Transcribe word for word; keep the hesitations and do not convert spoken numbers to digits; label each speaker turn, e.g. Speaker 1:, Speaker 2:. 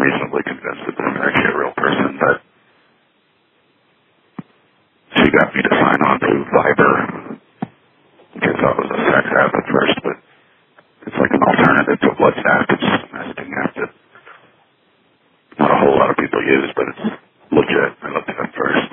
Speaker 1: reasonably convinced that this is actually a real person, but she got me to sign on to Viber, which I thought was a sex app at first, but it's like an alternative to WhatsApp. It's just a messaging app that not a whole lot of people use, but it's legit. I looked it up first.